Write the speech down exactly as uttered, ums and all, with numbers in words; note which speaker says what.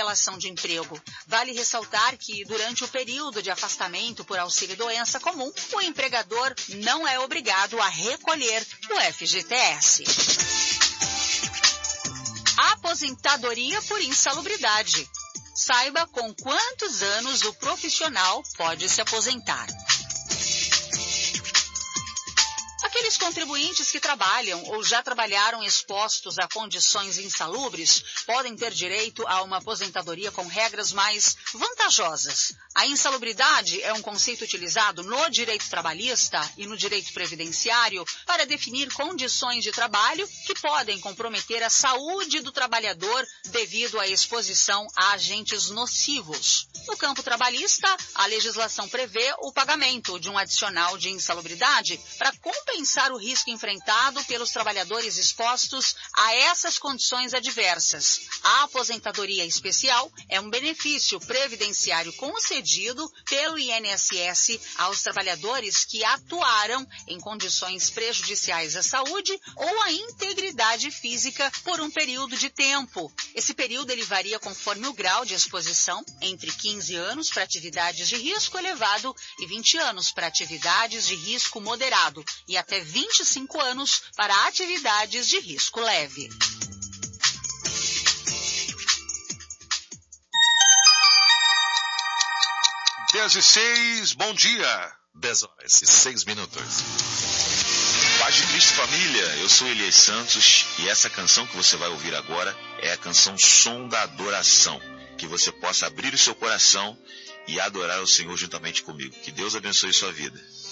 Speaker 1: relação de emprego. Vale ressaltar que, durante o período de afastamento por auxílio-doença comum, o empregador não é obrigado a recolher o F G T S. Aposentadoria por insalubridade. Saiba com quantos anos o profissional pode se aposentar. Aqueles contribuintes que trabalham ou já trabalharam expostos a condições insalubres podem ter direito a uma aposentadoria com regras mais vantajosas. A insalubridade é um conceito utilizado no direito trabalhista e no direito previdenciário para definir condições de trabalho que podem comprometer a saúde do trabalhador devido à exposição a agentes nocivos. No campo trabalhista, a legislação prevê o pagamento de um adicional de insalubridade para compensar o risco enfrentado pelos trabalhadores expostos a essas condições adversas. A aposentadoria especial é um benefício previdenciário concedido pelo I N S S aos trabalhadores que atuaram em condições prejudiciais à saúde ou à integridade física por um período de tempo. Esse período ele varia conforme o grau de exposição, entre quinze anos para atividades de risco elevado e vinte anos para atividades de risco moderado e até vinte e cinco anos para atividades de risco leve.
Speaker 2: dez e seis, bom dia.
Speaker 3: dez horas e seis minutos.
Speaker 4: Paz de Cristo, família, eu sou Elias Santos e essa canção que você vai ouvir agora é a canção Som da Adoração. Que você possa abrir o seu coração e adorar o Senhor juntamente comigo. Que Deus abençoe sua vida.